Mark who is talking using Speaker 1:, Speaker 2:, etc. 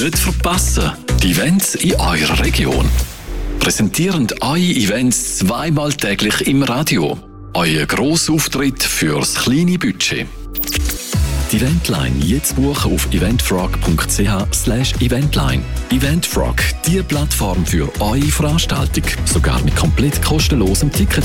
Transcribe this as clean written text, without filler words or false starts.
Speaker 1: Nicht verpassen, die Events in eurer Region. Präsentieren eure Events zweimal täglich im Radio. Euer Grossauftritt fürs kleine Budget. Die Eventline jetzt buchen auf eventfrog.ch/eventline. Eventfrog, die Plattform für eure Veranstaltung. Sogar mit komplett kostenlosem Ticket